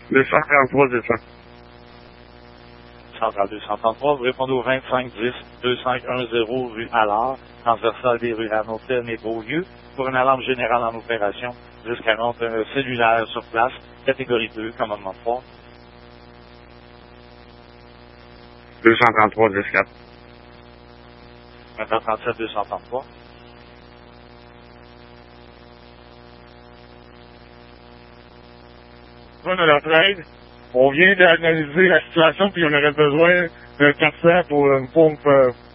233 10. Centrale 233, vous répondez au 2510-2510 rue Allard, transversale des rues Hamilton et Beaulieu, pour une alarme générale en opération, 1040 cellulaire sur place, catégorie 2, commandement 3. 233 10 4. 2037 233. Bonne à la trade. On vient d'analyser la situation, puis on aurait besoin d'un 400 pour une pompe